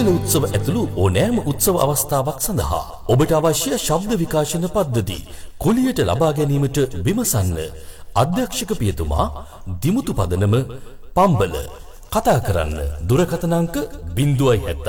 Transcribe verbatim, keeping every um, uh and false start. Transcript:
සිංහල උත්සව ඇතුළු ඕනෑම උත්සව අවස්ථාවක් සඳහා ඔබට අවශ්‍ය ශබ්ද විකාශන පද්ධති කුලියට ලබා ගැනීමට විමසන්න. අධ්‍යක්ෂක පියතුමා දිමුතු පදනම පම්බල. කතා කරන්න දුරකථන අංක